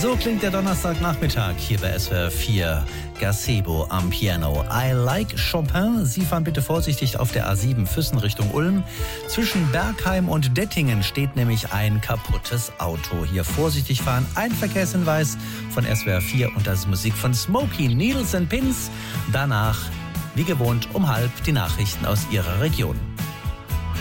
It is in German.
So klingt der Donnerstagnachmittag hier bei SWR 4. Gazebo am Piano. I like Chopin. Sie fahren bitte vorsichtig auf der A7 Füssen Richtung Ulm. Zwischen Bergheim und Dettingen steht nämlich ein kaputtes Auto. Hier vorsichtig fahren. Ein Verkehrshinweis von SWR 4 und das ist Musik von Smokey, Needles and Pins. Danach, wie gewohnt, um 12:30 die Nachrichten aus Ihrer Region.